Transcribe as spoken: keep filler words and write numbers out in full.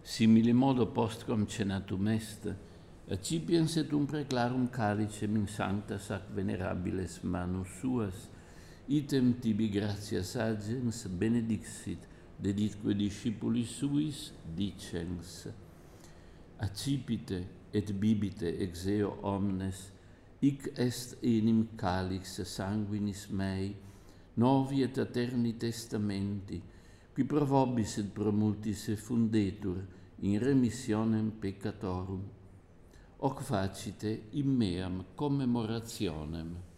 simile modo postquam cenatum est, accipiens et un preclarum calicem in sancta sac venerabiles manus suas, item tibi gratias agens benedixit, deditque discipulis suis dicens. Accipite et bibite ex eo omnes, hic est enim calix sanguinis mei, novi et aeterni testamenti, qui pro vobis et pro multis fundetur in remissionem peccatorum. Hoc facite in meam commemorationem.